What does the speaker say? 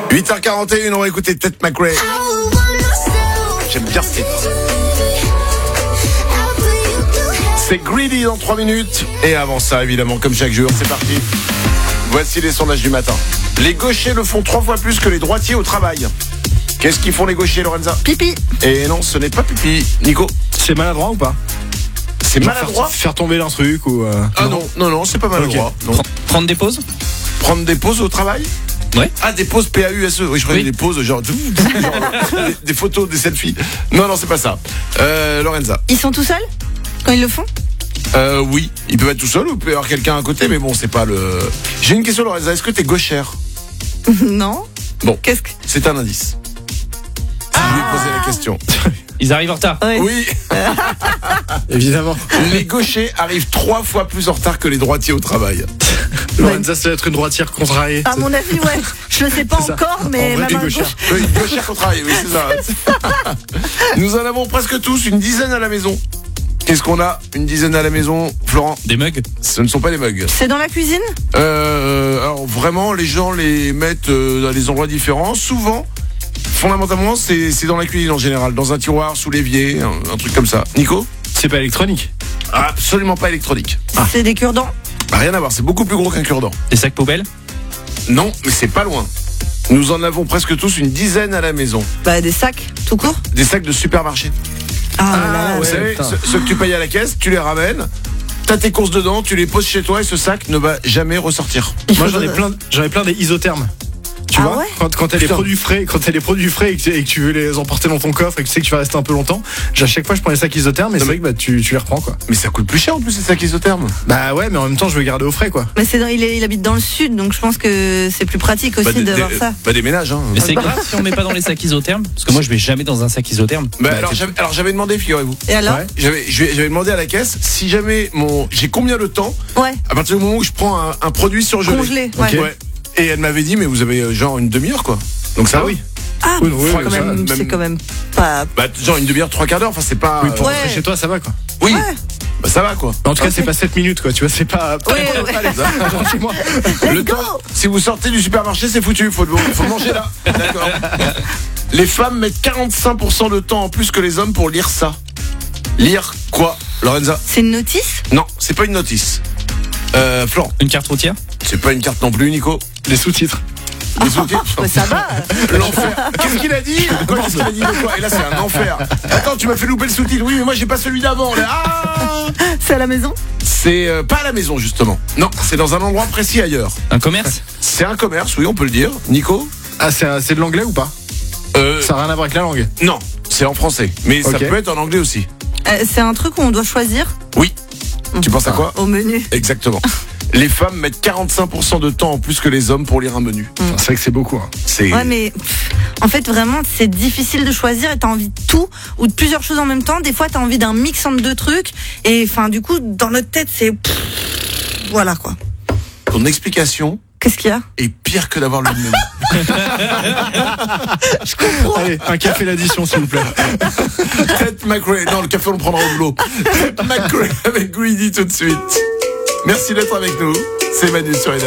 8h41, on va écouter Ted McRae. J'aime bien ce titre. C'est Greedy dans 3 minutes. Et avant ça, évidemment, comme chaque jour, c'est parti. Voici les sondages du matin. Les gauchers le font 3 fois plus que les droitiers au travail. Qu'est-ce qu'ils font les gauchers, Lorenza? Pipi. Et non, ce n'est pas pipi. Nico? C'est maladroit ou pas? C'est maladroit? Faire tomber un truc ou... Ah non, c'est pas maladroit. Okay. Non. Prendre des pauses? Prendre des pauses au travail? Ouais. Ah, des pauses PAUSE. Oui, je prenais des pauses genre des photos, des selfies. Non, c'est pas ça. Lorenza. Ils sont tout seuls quand ils le font? Oui, ils peuvent être tout seuls ou il peut y avoir quelqu'un à côté, mais bon, c'est pas le... J'ai une question, Lorenza. Est-ce que t'es gauchère? Non. Bon, Qu'est-ce que... c'est un indice. Si je lui ai posé la question. Ils arrivent en retard. Ouais. Oui, Évidemment. les gauchers arrivent 3 fois plus en retard que les droitiers au travail. Lorenza, ça doit être une droitière contrariée. À mon avis, ouais. Je le sais pas C'est ça. encore, mais En vrai, ma des main gauchères. gauche. Oui, gauchère au travail, oui, c'est ça. Nous en avons presque tous une dizaine à la maison. Qu'est-ce qu'on a? Une dizaine à la maison, Florent? Des mugs? Ce ne sont pas des mugs. C'est dans la cuisine? Alors vraiment, les gens les mettent dans des endroits différents. Souvent, fondamentalement, c'est dans la cuisine en général, dans un tiroir, sous l'évier, un truc comme ça. Nico? C'est pas électronique. Absolument pas électronique. C'est des cure-dents? Rien à voir, c'est beaucoup plus gros qu'un cure-dent. Des sacs poubelles? Non, mais c'est pas loin. Nous en avons presque tous une dizaine à la maison. Bah, des sacs, tout court. Des sacs de supermarché. Ah, là, Vous là, ouais. savez, putain. ceux que tu payes à la caisse, tu les ramènes, t'as tes courses dedans, tu les poses chez toi et ce sac ne va jamais ressortir. Moi, j'en ai plein des isothermes. Tu Ah vois, ouais quand t'as les Putain. produits frais, et que tu veux les emporter dans ton coffre et que tu sais que tu vas rester un peu longtemps, à chaque fois je prends les sacs isothermes et Non, c'est vrai que bah, tu les reprends quoi. Mais ça coûte plus cher en plus ces sacs isothermes. Bah ouais, mais en même temps je veux garder au frais quoi. Mais il habite dans le sud, donc je pense que c'est plus pratique aussi d'avoir ça. Déménage hein. Mais c'est grave si on met pas dans les sacs isothermes? Parce que moi je vais jamais dans un sac isotherme. Bah, alors j'avais demandé, figurez-vous. Et alors? Ouais. J'avais demandé à la caisse si jamais j'ai combien de temps Ouais. à partir du moment où je prends un produit surgelé. Congelé, Ok. ouais. Ouais. Et elle m'avait dit mais vous avez genre une demi-heure quoi. Donc ça Ah va. oui. Ah, Oui, oui, c'est oui, quand ça, même, même- c'est quand même pas. Bah genre une demi-heure, 3/4 d'heure. Enfin c'est pas. Oui, pour Ouais. rentrer chez toi ça va quoi. Oui. Ouais. Bah ça va quoi. Mais en tout cas Ok. c'est pas 7 minutes quoi, tu vois, c'est pas... Ouais. Chez moi. Le Let's go. temps, si vous sortez du supermarché, c'est foutu. Faut le manger là. D'accord. Les femmes mettent 45% de temps en plus que les hommes pour lire ça. Lire quoi, Lorenza? C'est une notice? Non, c'est pas une notice. Florent, Une carte routière? c'est pas une carte non plus, Nico. Les sous-titres. Les sous-titres. Ouais, ça va. L'enfer. Qu'est-ce qu'il a dit? Qu'est-ce qu'il a dit de quoi? Et là, c'est un enfer. Attends, tu m'as fait louper le sous-titre. Oui, mais moi, j'ai pas celui d'avant. Là. Ah, C'est à la maison? c'est pas à la maison, justement. Non, c'est dans un endroit précis ailleurs. Un commerce? C'est un commerce, oui, on peut le dire. Nico? Ah c'est de l'anglais ou pas? Ça n'a rien à voir avec la langue. Non, c'est en français. Mais ça Ok. peut être en anglais aussi. C'est un truc où on doit choisir Oui. Tu penses à quoi? au menu. Exactement. Les femmes mettent 45% de temps en plus que les hommes pour lire un menu. C'est vrai que c'est beaucoup hein. C'est... Ouais, mais en fait, vraiment, c'est difficile de choisir et t'as envie de tout ou de plusieurs choses en même temps. Des fois, t'as envie d'un mix entre deux trucs. Et enfin, du coup, dans notre tête, c'est. Voilà quoi. Ton explication Qu'est-ce qu'il y a? est pire que d'avoir le menu. Je comprends. Allez, un café l'addition s'il vous plaît. Ted McRae. Non, le café, on le prendra au boulot. Ted McRae avec Greedy tout de suite. Merci d'être avec nous. C'est Manu sur Énergie.